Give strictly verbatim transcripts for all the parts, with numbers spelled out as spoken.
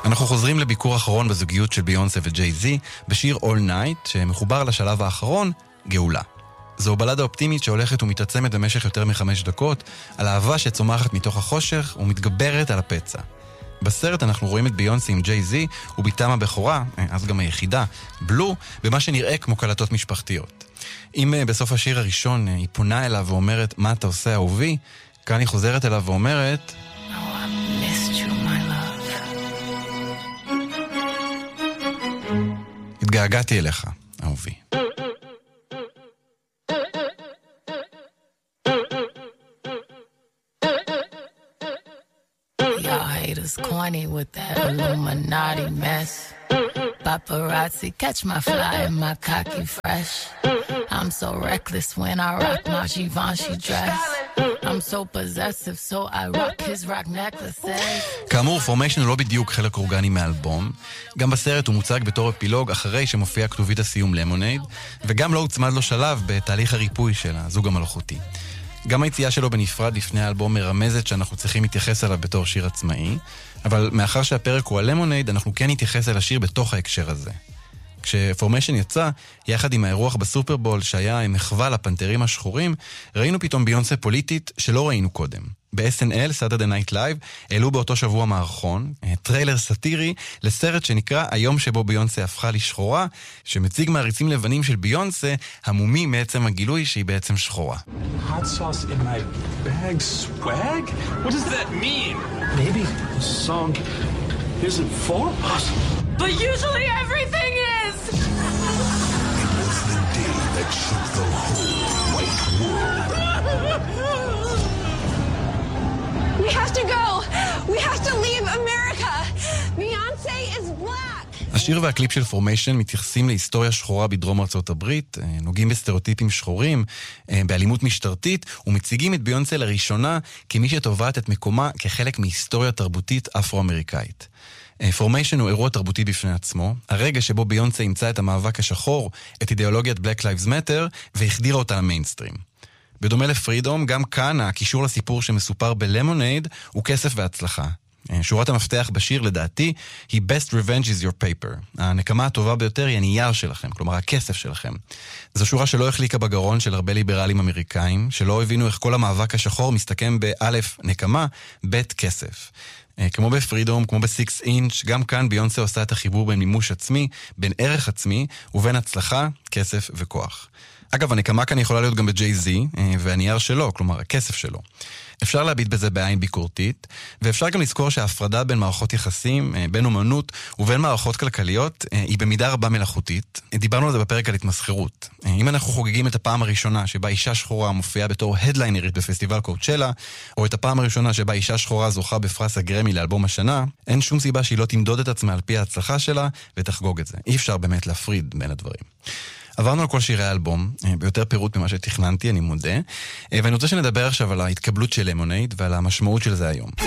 אנחנו חוזרים לביקור אחרון בזוגיות של ביונסה וג'יי-זי בשיר All Night, שמחובר לשלב האחרון, גאולה. זו בלדה אופטימית שהולכת ומתעצמת במשך יותר מחמש דקות, על אהבה שצומחת מתוך החושך ומתגברת על הפצע. בסרט אנחנו רואים את ביונסה עם ג'יי-זי וביתם הבכורה, אז גם היחידה, בלו, במה שנראה כמו קלטות משפחתיות. אם בסוף השיר הראשון היא פונה אליו ואומרת, מה אתה עושה אהובי? כאן היא חוזרת אליו ואומרת, התגעגעתי אליך, אהובי. Y'all haters corny with that Illuminati mess. Paparazzi catch my fly and my cocky fresh. I'm so reckless when I rock my Givenchy dress. I'm so possessive so I rock his rock necklaces. כאמור, פורמיישן הוא לא בדיוק חלק אורגני מאלבום. גם בסרט הוא מוצג בתור אפילוג אחרי שמופיע כתובית הסיום למונייד, וגם לא הוצמד לו שלב בתהליך הריפוי של הזוג המלאכותי. גם היציאה שלו בנפרד לפני האלבום מרמזת שאנחנו צריכים להתייחס אליו בתור שיר עצמאי, אבל מאחר שהפרק הוא הלמונייד, אנחנו כן נתייחס אל השיר בתוך ההקשר הזה. כשפורמיישן יצא, יחד עם האירוח בסופרבול שהיה מחווה לפנתרים השחורים, ראינו פתאום ביונסה פוליטית שלא ראינו קודם. ב-אס אן אל, Saturday Night Live, העלו באותו שבוע מערכון, טריילר סאטירי לסרט שנקרא היום שבו ביונסה הפכה לשחורה, שמציג מעריצים לבנים של ביונסה, המומי מעצם הגילוי שהיא בעצם שחורה. Hot sauce in my bag swag? What does that mean? Maybe the song isn't for us. But usually everything is! It was the day that shook the whole white world. We have to go! We have to leave America! Beyonce is black! השיר והקליפ של פורמיישן מתייחסים להיסטוריה שחורה בדרום ארצות הברית, נוגעים בסטריאוטיפים שחורים, באלימות משטרתית, ומציגים את ביונסה לראשונה כמי שתובעת את מקומה כחלק מהיסטוריה תרבותית אפרו-אמריקאית. פורמיישן הוא אירוע תרבותי בפני עצמו, הרגע שבו ביונסה ימצא את המאבק השחור, את אידיאולוגיית Black Lives Matter, והחדירה אותה למיינסטרים. בדומה לפרידום, גם כאן הקישור לסיפור שמסופר בלמונייד הוא כסף והצלחה. שורת המפתח בשיר לדעתי היא Best Revenge is your paper. הנקמה הטובה ביותר היא הנייר שלכם, כלומר הכסף שלכם. זו שורה שלא החליקה בגרון של הרבה ליברלים אמריקאים, שלא הבינו איך כל המאבק השחור מסתכם באלף נקמה, בית כסף. כמו בפרידום, כמו בסיקס אינץ', גם כאן ביונסה עושה את החיבור בין מימוש עצמי, בין ערך עצמי ובין הצלחה, כסף וכוח. אגב, הנקמה כאן יכולה להיות גם בג'יי-זי, והנייר שלו, כלומר הכסף שלו. אפשר להביט בזה בעין ביקורתית, ואפשר גם לזכור שההפרדה בין מערכות יחסים, בין אומנות ובין מערכות כלכליות, היא במידה רבה מלאכותית. דיברנו על זה בפרק על התמסחרות. אם אנחנו חוגגים את הפעם הראשונה שבה אישה שחורה מופיעה בתור הדליינרית בפסטיבל קואוצ'לה, או את הפעם הראשונה שבה אישה שחורה זוכה בפרס הגרמי לאלבום השנה, אין שום סיבה שהיא לא תמדוד את עצמה על פי ההצלחה שלה ותחגוג את זה. אי אפשר באמת להפריד בין הדברים. עברנו על כל שירי האלבום, ביותר פירוט ממה שתכננתי, אני מודה, ואני רוצה שנדבר עכשיו על ההתקבלות של למונייד ועל המשמעות של זה היום.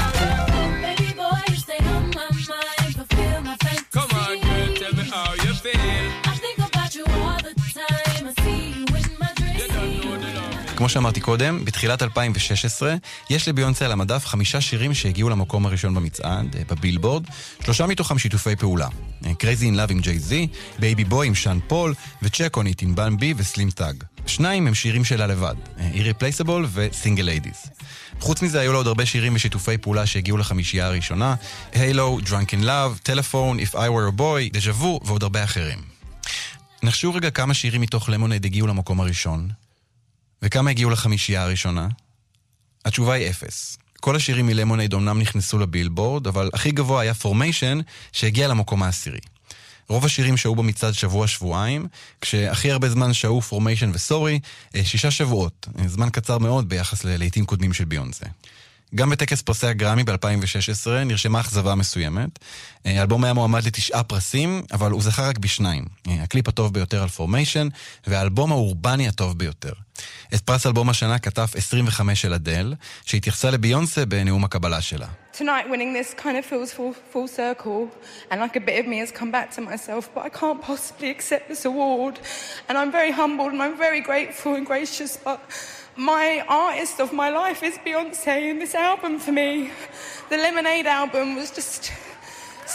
כמו שאמרתי קודם, בתחילת אלפיים ושש עשרה יש לביונסה על המדף חמישה שירים שהגיעו למקום הראשון במצעד, בבילבורד, שלושה מתוכם שיתופי פעולה. Crazy in Love עם ג'יי-זי, Baby Boy עם שאן פול, ו-Check on It עם בן בי וסלים טאג. שניים הם שירים שלה לבד, Irreplaceable ו-Single Ladies. חוץ מזה היו לה עוד הרבה שירים ושיתופי פעולה שהגיעו לחמישייה הראשונה, Halo, Drunk in Love, Telephone, If I Were a Boy, Deja Vu ועוד הרבה אחרים. נחשו רגע כמה שירים מתוך למונייד הגיעו למקום הראשון. וכמה הגיעו לחמישייה הראשונה? התשובה היא אפס. כל השירים מלמונייד אומנם נכנסו לבילבורד, אבל הכי גבוה היה פורמיישן שהגיע למקום העשירי. רוב השירים שהו במצעד שבוע-שבועיים, כשהכי הרבה זמן שהו פורמיישן וסורי, שישה שבועות, זמן קצר מאוד ביחס ללעיתים קודמים של ביונסה. גם בטקס פרסי הגרמי ב-אלפיים ושש עשרה נרשמה אכזבה מסוימת. האלבום היה מועמד לתשעה פרסים, אבל הוא זכה רק בשניים. הקליפ הטוב ביותר על פורמיישן, והאלבום האורבני הטוב ביותר. את פרס אלבום השנה כתב עשרים וחמש של אדל, שהתייחסה לביונסה בנאום הקבלה שלה. Tonight winning this kind of feels full, full circle, and like a bit of me has come back to myself, but I can't possibly accept this award. And I'm very humbled and I'm very grateful and gracious, but my artist of my life is Beyoncé, and this album for me, the Lemonade album, was just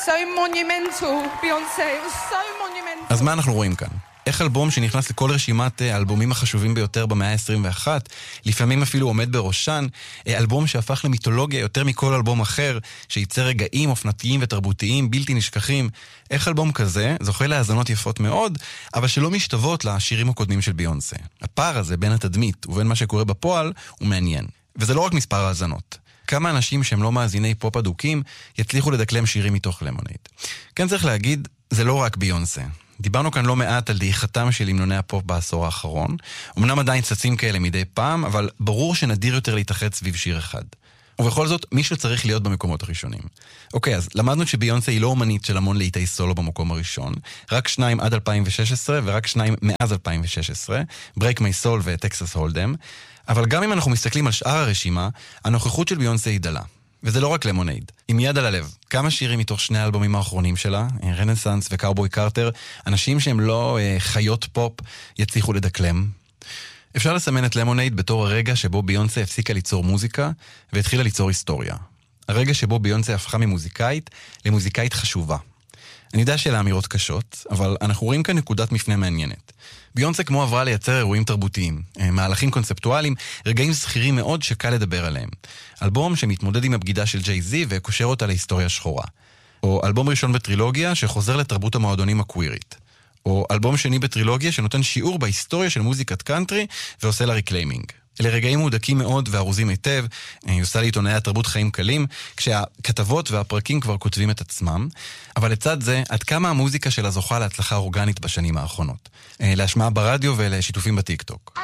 so monumental, Beyoncé. It was so monumental. אז מה אנחנו רואים כאן? איך אלבום שנכנס לכל רשימת האלבומים החשובים ביותר במאה ה-עשרים ואחת, לפעמים אפילו עומד בראשן, אלבום שהפך למיתולוגיה יותר מכל אלבום אחר, שייצר רגעים אופנתיים ותרבותיים בלתי נשכחים. איך אלבום כזה זוכה להאזנות יפות מאוד, אבל שלא משתוות לשירים הקודמים של ביונסה. הפער הזה בין התדמית ובין מה שקורה בפועל הוא מעניין. וזה לא רק מספר האזנות. כמה אנשים שהם לא מאזיני פופ אדוקים יצליחו לדקלם שירים מתוך למונייד. כן, צריך להגיד, זה לא רק ביונסה. דיברנו כאן לא מעט על דעיכתם של המנוני הפופ בעשור האחרון. אמנם עדיין צצים כאלה מדי פעם, אבל ברור שנדיר יותר להתאחד סביב שיר אחד. ובכל זאת, מישהו צריך להיות במקומות הראשונים. אוקיי, אז למדנו שביונסה היא לא אומנית של המון לעיתי סולו במקום הראשון. רק שניים עד אלפיים ושש עשרה, ורק שניים מאז אלפיים ושש עשרה, Break My Soul וטקסס הולדם. אבל גם אם אנחנו מסתכלים על שאר הרשימה, הנוכחות של ביונסה היא דלה. וזה לא רק למונייד. עם יד על הלב, כמה שירים מתוך שני האלבומים האחרונים שלה, רנסנס וקאובוי קארטר, אנשים שהם לא אה, חיות פופ, יצליחו לדקלם. אפשר לסמן את למונייד בתור הרגע שבו ביונסה הפסיקה ליצור מוזיקה, והתחילה ליצור היסטוריה. הרגע שבו ביונסה הפכה ממוזיקאית למוזיקאית חשובה. אני יודע שאלה אמירות קשות, אבל אנחנו רואים כאן נקודת מפנה מעניינת. ביונסה כמו עברה לייצר אירועים תרבותיים, מהלכים קונספטואליים, רגעים זכירים מאוד שקל לדבר עליהם. אלבום שמתמודד עם הבגידה של ג'יי-זי וקושר אותה להיסטוריה שחורה. או אלבום ראשון בטרילוגיה שחוזר לתרבות המועדונים הקווירית. או אלבום שני בטרילוגיה שנותן שיעור בהיסטוריה של מוזיקת קאנטרי ועושה לה ריקליימינג. אלה רגעים מודקים מאוד וארוזים היטב, היא עושה לעיתונאי התרבות חיים קלים, כשהכתבות והפרקים כבר כותבים את עצמם, אבל לצד זה, עד כמה המוזיקה שלה זוכה להצלחה אורגנית בשנים האחרונות. להשמעה ברדיו ולשיתופים בטיק-טוק.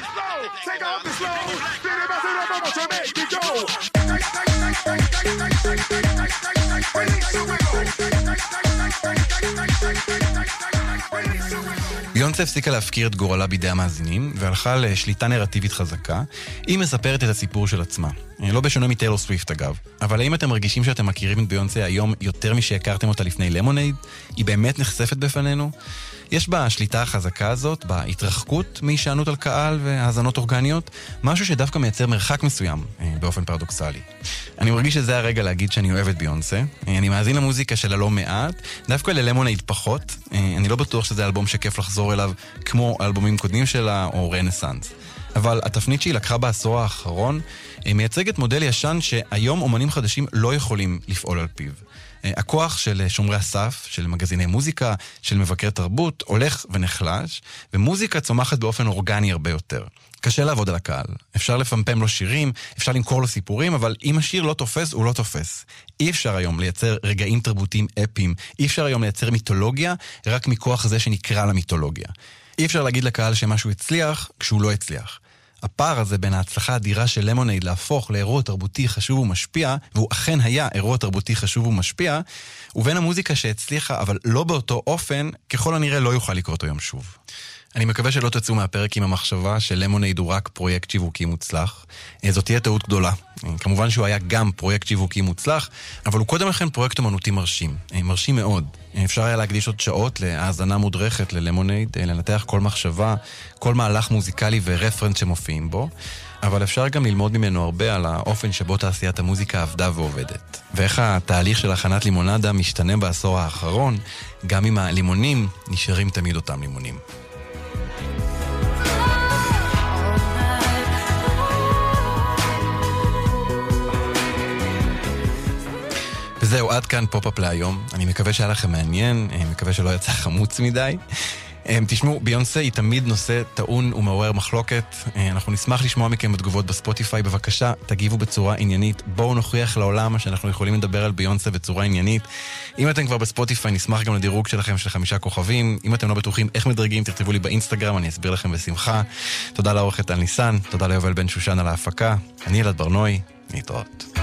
ביונסה הפסיקה להפקיר את גורלה בידי המאזינים, והלכה לשליטה נרטיבית חזקה. היא מספרת את הסיפור של עצמה. לא בשונה מטיילור סוויפט אגב. אבל האם אתם מרגישים שאתם מכירים את ביונסה היום יותר משהכרתם אותה לפני למונייד? היא באמת נחשפת בפנינו? יש בה השליטה החזקה הזאת, בהתרחקות מהישענות על קהל והאזנות אורגניות, משהו שדווקא מייצר מרחק מסוים, באופן פרדוקסלי. אני מרגיש שזה הרגע להגיד שאני אוהב את ביונסה. אני מאזין למוזיקה שלה לא מעט, דווקא ללמונייד פחות. אני לא בטוח שזה אלבום שכיף לחזור אליו כמו אלבומים קודמים שלה או רנסנס. אבל התפנית שהיא לקחה בעשור האחרון מייצגת מודל ישן שהיום אומנים חדשים לא יכולים לפעול על פיו. הכוח של שומרי הסף, של מגזיני מוזיקה, של מבקרי תרבות, הולך ונחלש, ומוזיקה צומחת באופן אורגני הרבה יותר. קשה לעבוד על הקהל. אפשר לפמפם לו שירים, אפשר למכור לו סיפורים, אבל אם השיר לא תופס, הוא לא תופס. אי אפשר היום לייצר רגעים תרבותיים אפיים, אי אפשר היום לייצר מיתולוגיה, רק מכוח זה שנקרא למיתולוגיה. אי אפשר להגיד לקהל שמשהו הצליח, כשהוא לא הצליח. הפער הזה בין ההצלחה האדירה של למונייד להפוך לאירוע תרבותי חשוב ומשפיע, והוא אכן היה אירוע תרבותי חשוב ומשפיע, ובין המוזיקה שהצליחה, אבל לא באותו אופן, ככל הנראה לא יוכל לקרות היום שוב. אני מקווה שלא תצאו מהפרק עם המחשבה שלמונייד הוא רק פרויקט שיווקי מוצלח. זאת תהיה טעות גדולה. כמובן שהוא היה גם פרויקט שיווקי מוצלח, אבל הוא קודם לכן פרויקט אומנותי מרשים. מרשים מאוד. אפשר היה להקדיש עוד שעות להאזנה מודרכת ללמונייד, לנתח כל מחשבה, כל מהלך מוזיקלי ורפרנס שמופיעים בו, אבל אפשר גם ללמוד ממנו הרבה על האופן שבו תעשיית המוזיקה עבדה ועובדת. ואיך התהליך של הכנת לימונדה משתנה בעשור האחרון, גם אם הלימונים נשארים תמיד אותם לימונים. וזהו, עד כאן פופ-אפ להיום. אני מקווה שהיה לכם מעניין, אני מקווה שלא יצא חמוץ מדי. תשמעו, ביונסה היא תמיד נושא טעון ומעורר מחלוקת. אנחנו נשמח לשמוע מכם בתגובות בספוטיפיי. בבקשה, תגיבו בצורה עניינית. בואו נוכיח לעולם שאנחנו יכולים לדבר על ביונסה בצורה עניינית. אם אתם כבר בספוטיפיי, נשמח גם לדירוג שלכם של חמישה כוכבים. אם אתם לא בטוחים איך מדרגים, תכתבו לי באינסטגרם, אני אסביר לכם בשמחה. תודה לעורכת על ניסן, תודה ליובל בן שושן על ההפקה. אני אלעד ברנועי, להתראות.